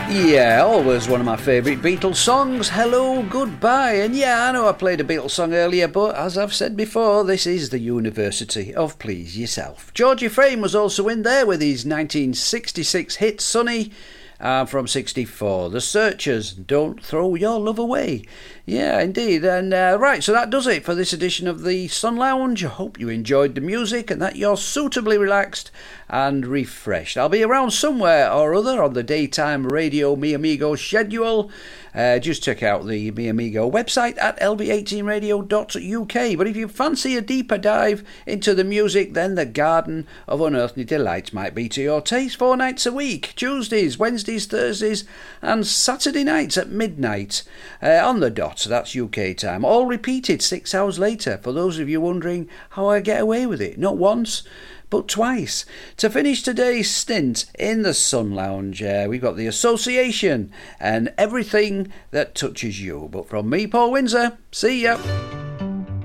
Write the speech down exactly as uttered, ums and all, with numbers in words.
Yeah, always one of my favourite Beatles songs, Hello, Goodbye. And yeah, I know I played a Beatles song earlier, but as I've said before, this is the University of Please Yourself. Georgie Frame was also in there with his nineteen sixty-six hit Sunny. Uh, from sixty-four, The Searchers, Don't Throw Your Love Away. Yeah, indeed. And uh, right, so that does it for this edition of the Sun Lounge. I hope you enjoyed the music and that you're suitably relaxed and refreshed. I'll be around somewhere or other on the daytime radio Mi Amigo schedule. Uh, just check out the Mi Amigo website at l b eighteen radio dot u k. But if you fancy a deeper dive into the music, then the Garden of Unearthly Delights might be to your taste. Four nights a week, Tuesdays, Wednesdays, Thursdays and Saturday nights at midnight uh, on the dot. That's U K time. All repeated six hours later, for those of you wondering how I get away with it. Not once, but twice. To finish today's stint in the Sun Lounge, uh, we've got The Association and Everything That Touches You. But from me, Paul Windsor, see ya.